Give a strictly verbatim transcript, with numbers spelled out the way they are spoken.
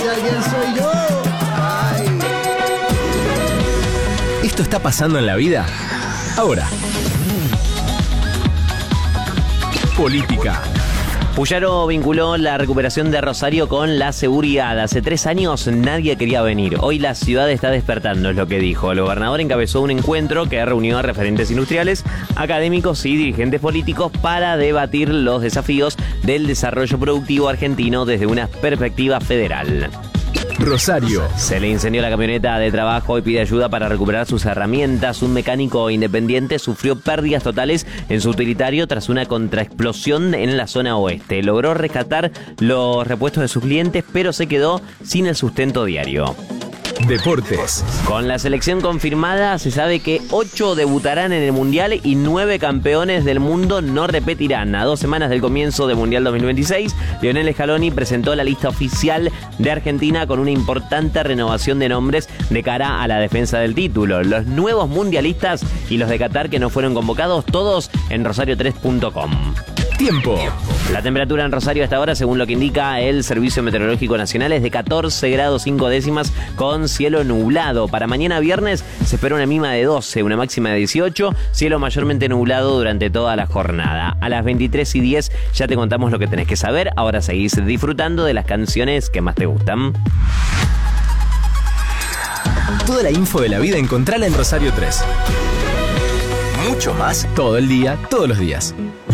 vida, ¿quién soy yo? Ay. ¿Esto está pasando en la vida? Ahora. Política. Puyaro vinculó la recuperación de Rosario con la seguridad. Hace tres años nadie quería venir. Hoy la ciudad está despertando, es lo que dijo. El gobernador encabezó un encuentro que reunió a referentes industriales, académicos y dirigentes políticos para debatir los desafíos del desarrollo productivo argentino desde una perspectiva federal. Rosario. Se le incendió la camioneta de trabajo y pide ayuda para recuperar sus herramientas. Un mecánico independiente sufrió pérdidas totales en su utilitario tras una contraexplosión en la zona oeste. Logró rescatar los repuestos de sus clientes, pero se quedó sin el sustento diario. Deportes. Con la selección confirmada, se sabe que ocho debutarán en el Mundial y nueve campeones del mundo no repetirán. A dos semanas del comienzo del Mundial dos mil veintiséis, Lionel Scaloni presentó la lista oficial de Argentina con una importante renovación de nombres de cara a la defensa del título. Los nuevos mundialistas y los de Qatar que no fueron convocados, todos en rosario tres punto com. Tiempo. La temperatura en Rosario hasta ahora, según lo que indica el Servicio Meteorológico Nacional, es de catorce grados cinco décimas con cielo nublado. Para mañana viernes se espera una mínima de doce, una máxima de dieciocho, cielo mayormente nublado durante toda la jornada. A las veintitrés y diez ya te contamos lo que tenés que saber. Ahora seguís disfrutando de las canciones que más te gustan. Toda la info de la vida encontrala en Rosario tres. Mucho más todo el día, todos los días.